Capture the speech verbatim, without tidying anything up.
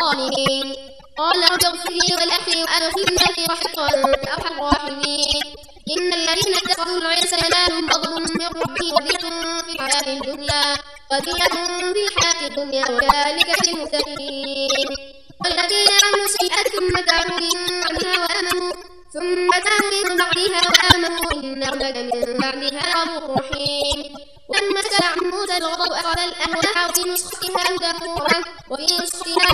الظالمين. قال رب اغفر لي ولأخي وأدخلنا في رحمتك وأنت أرحم الراحمين. إن الذين اتخذوا العجل سينالهم غضب من ربهم وذلة في الحياة الدنيا وذلة في الحياة الدنيا وذلك للمتقين. والذين عملوا السيئات ثم تابوا من بعدها وآمنوا ثم تابوا من بعدها وآمنوا إن ربك من بعدها غفور رحيم. ولما سأل عن موسى الغضب أخذ الأهواء في نسختها هدى وفي نسختها